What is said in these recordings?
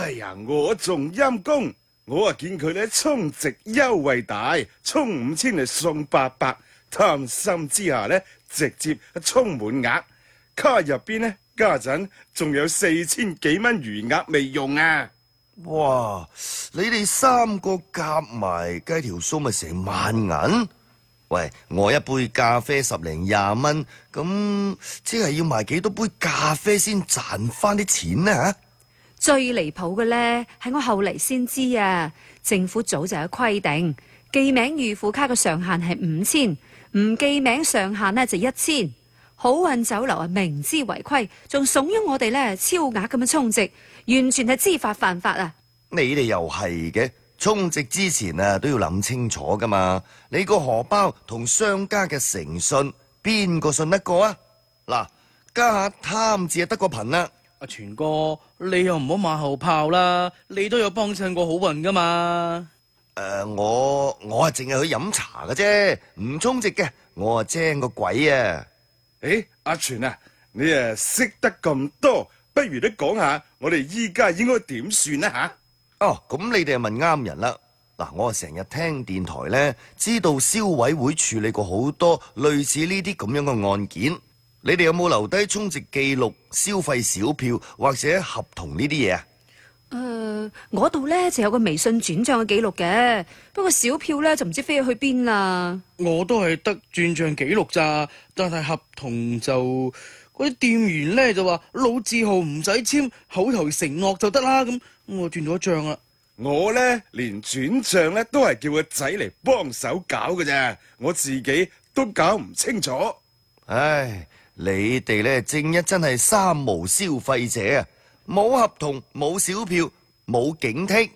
哎呀，我仲陰公，我見佢呢充值優惠大，充5000嚟送800，貪心之下呢，直接充滿額，卡入邊呢家陣仲有4000幾蚊餘額未用啊！ 哇！你哋3個夾埋計條數咪成萬銀？喂，我一杯咖啡10零20蚊，咁即係要賣幾多杯咖啡先賺翻啲錢呢？吓！ 最離譜嘅呢，係我後嚟先知啊！政府早就有規定，記名預付卡嘅上限係5000，唔記名上限呢就1000。好運酒樓啊，明知違規，仲慫恿我哋呢超額咁樣充值，完全係知法犯法啊！ 你哋又係嘅，充值之前啊都要諗清楚噶嘛。你個荷包同商家嘅誠信，邊個信得過啊？嗱，家下貪字啊得個貧啦。 阿全哥，你又唔好馬後炮啦，你都有幫襯過好運噶嘛？ 我係淨係去飲茶嘅啫，唔充值嘅，我啊精個鬼啊！ 誒，阿全啊，你識得咁多，不如你講下我哋依家應該點算啊吓？ 哦，咁你哋問啱人啦。嗱，我成日聽電台呢，知道消委會處理過好多類似呢啲咁樣嘅案件。你哋有冇留低充值記錄、消費小票或者合同呢啲嘢啊？ 我度呢就有個微信轉賬嘅記錄嘅，不過小票呢就唔知飛去邊啦。 我都係得轉賬記錄咋，但係合同就嗰啲店員呢就話老字號唔使簽，口頭承諾就得啦。咁我轉咗賬啦。 我呢連轉賬呢都係叫個仔嚟幫手搞嘅咋，我自己都搞唔清楚。 唉，你哋呢正一真係三無消費者啊！冇合同，冇小票，冇警惕。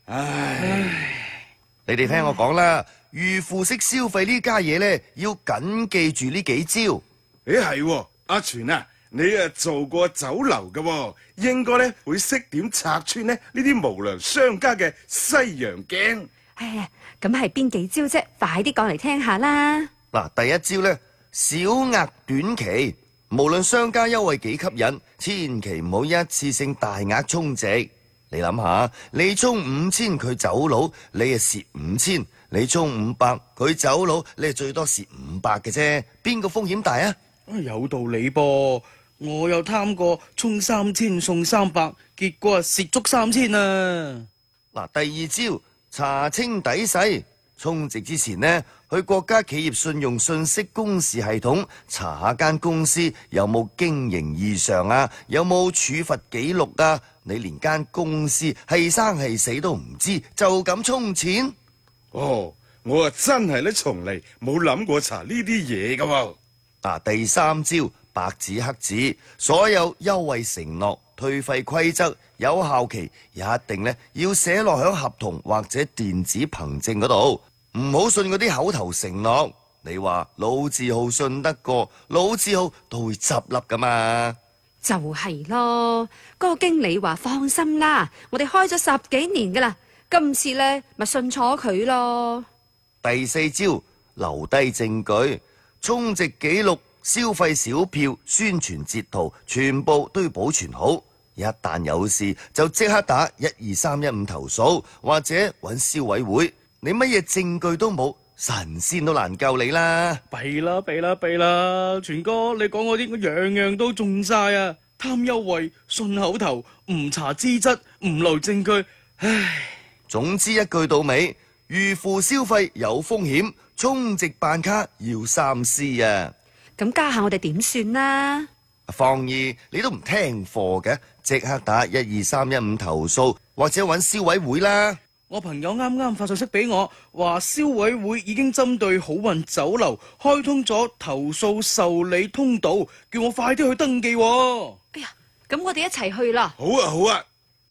你哋聽我講啦，預付式消費呢家嘢呢，要緊記住呢幾招。 誒係，阿全啊，你做過酒樓嘅，應該呢會識點拆穿呢啲無良商家嘅西洋鏡。 哎呀，咁係邊幾招啫？快啲講嚟聽下啦！ 嗱，第一招呢，小額短期。無論商家優惠幾吸引，千祈唔好一次性大額充值。你諗下，你充5000佢走佬，你係蝕5000；你充500佢走佬，你係最多蝕500嘅啫。邊個風險大啊？ 有道理噃，我有貪過充3000送300，結果蝕足3000啊！ 嗱，第二招查清底細。充值之前呢，去國家企業信用信息公示系統查下間公司有冇經營異常啊，有冇處罰記錄啊？你連間公司係生係死都唔知，就咁充錢？ 哦，我真係呢從嚟冇諗過查呢啲嘢噶。 第三招白紙黑字，所有優惠承諾、退費規則、有效期一定呢要寫落響合同或者電子憑證嗰度。唔好信嗰啲口頭承諾，你話老字號信得過，老字號都會執笠噶嘛。 就係咯，嗰個經理話放心啦，我哋開咗10幾年噶啦，今次呢咪信錯佢咯。 第四招留低證據，充值記錄、消費小票、宣傳截圖，全部都要保存好。一旦有事就即刻打12315投訴，或者揾消委會。你乜嘢證據都冇，神仙都難救你啦！ 弊啦弊啦弊啦！全哥，你講嗰啲我樣樣都中晒啊！貪優惠、信口頭、唔查資質、唔留證據，唉！ 總之一句到尾，預付消費有風險，充值辦卡要三思啊！ 咁家下我哋點算啦？ 放二，你都唔聽課嘅，即刻打12315投訴，或者揾消委會啦！ 我朋友啱啱發信息俾我，話消委會已經針對好運酒樓開通咗投訴受理通道，叫我快啲去登記喎。 哎呀，咁我哋一齊去啦！ 好啊，好啊！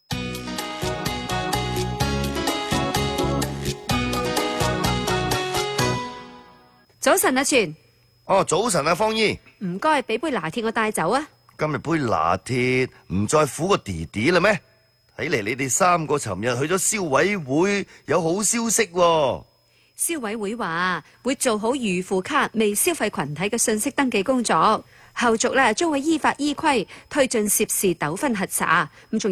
早晨啊，全。 早晨啊，方姨。 唔該，俾杯拿鐵我帶走啊！ 今日杯拿鐵唔再苦個弟弟啦咩？睇嚟你哋3個尋日去咗消委會，有好消息喎。 消委會話會做好預付卡未消費群體嘅信息登記工作，後續將會依法依規推進涉事糾紛核查。咁仲